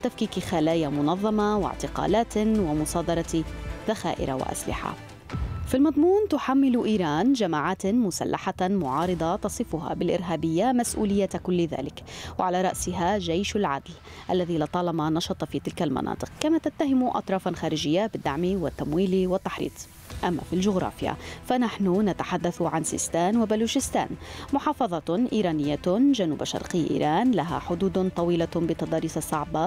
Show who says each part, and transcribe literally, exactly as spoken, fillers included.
Speaker 1: تفكيك خلايا منظمة واعتقالات ومصادرة ذخائر وأسلحة. في المضمون تحمل إيران جماعات مسلحة معارضة تصفها بالإرهابية مسؤولية كل ذلك، وعلى رأسها جيش العدل الذي لطالما نشط في تلك المناطق، كما تتهم أطرافا خارجية بالدعم والتمويل والتحريض. أما في الجغرافيا فنحن نتحدث عن سيستان وبلوشستان، محافظة إيرانية جنوب شرقي إيران لها حدود طويلة بتضاريس صعبة